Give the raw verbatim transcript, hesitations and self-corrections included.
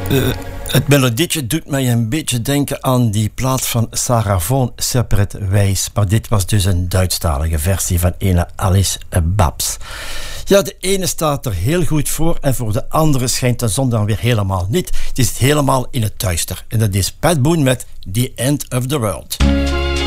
Uh, het melodietje doet mij een beetje denken aan die plaat van Sarah Vaughan, Separate Ways. Maar dit was dus een Duitsstalige versie van ene Alice Babs. Ja, de ene staat er heel goed voor en voor de andere schijnt de zon dan weer helemaal niet. Het is helemaal in het duister. En dat is Pat Boone met The End of the World.